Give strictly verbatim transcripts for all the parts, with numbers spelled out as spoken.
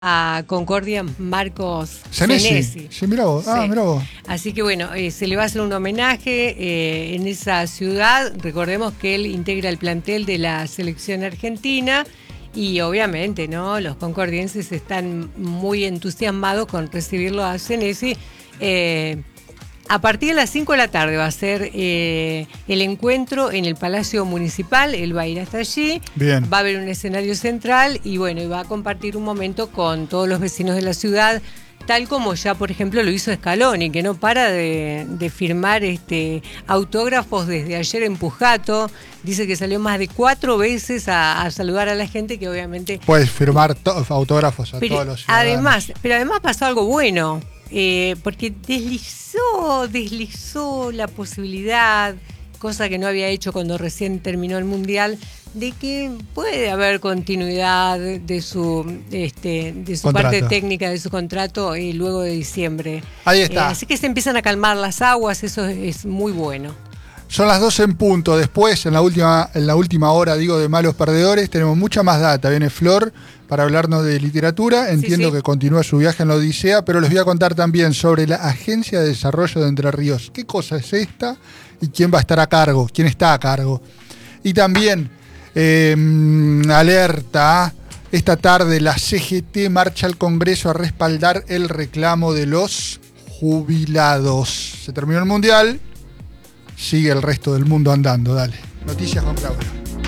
a Concordia Marcos Senesi. Senesi. Sí, mirá vos. Ah, Sí. mirá vos. Así que bueno, eh, se le va a hacer un homenaje eh, en esa ciudad. Recordemos que él integra el plantel de la selección argentina y obviamente, ¿no? Los concordienses están muy entusiasmados con recibirlo a Senesi. Eh, A partir de las cinco de la tarde va a ser eh, el encuentro en el Palacio Municipal, él va a ir hasta allí, Bien. va a haber un escenario central y bueno, y va a compartir un momento con todos los vecinos de la ciudad, tal como ya, por ejemplo, lo hizo Scaloni, que no para de, de firmar este, autógrafos desde ayer en Pujato. Dice que salió más de cuatro veces a, a saludar a la gente, que obviamente... Puedes firmar to- autógrafos a Pero todos los ciudadanos. además, pero además pasó algo bueno, eh, porque deslizó, deslizó la posibilidad, cosa que no había hecho cuando recién terminó el Mundial, de que puede haber continuidad de su este, de su Contrato. parte técnica de su contrato eh, luego de diciembre. Ahí está. Eh, así que se empiezan a calmar las aguas, eso es, es muy bueno. Son las doce en punto. Después, en la última, en la última hora, digo, de Malos Perdedores, tenemos mucha más data. Viene Flor para hablarnos de literatura. Entiendo sí. que continúa su viaje en la Odisea, pero les voy a contar también sobre la Agencia de Desarrollo de Entre Ríos. ¿Qué cosa es esta? ¿Y quién va a estar a cargo? ¿Quién está a cargo? Y también, eh, alerta, esta tarde la C G T marcha al Congreso a respaldar el reclamo de los jubilados. Se terminó el Mundial. Sigue el resto del mundo andando, dale. Noticias con Claudio.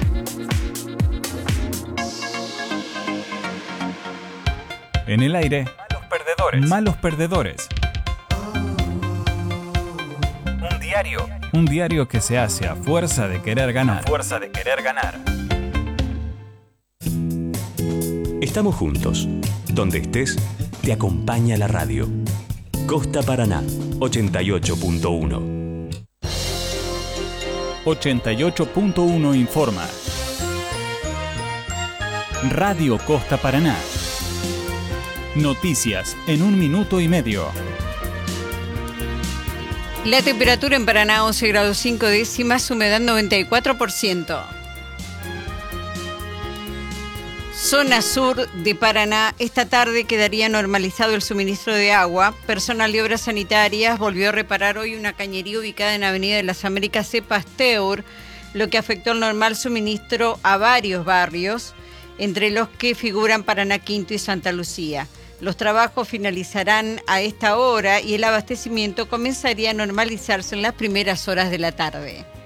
En el aire, Malos perdedores. Malos Perdedores. Un diario. Un diario que se hace a fuerza de querer ganar. Fuerza de querer ganar. Estamos juntos. Donde estés, te acompaña la radio. Costa Paraná, ochenta y ocho punto uno. ochenta y ocho punto uno informa. Radio Costa Paraná. Noticias en un minuto y medio. La temperatura en Paraná once grados cinco décimas, humedad noventa y cuatro por ciento. Zona sur de Paraná, esta tarde quedaría normalizado el suministro de agua. Personal de Obras Sanitarias volvió a reparar hoy una cañería ubicada en Avenida de las Américas C. Pasteur, lo que afectó el normal suministro a varios barrios, entre los que figuran Paraná Quinto y Santa Lucía. Los trabajos finalizarán a esta hora y el abastecimiento comenzaría a normalizarse en las primeras horas de la tarde.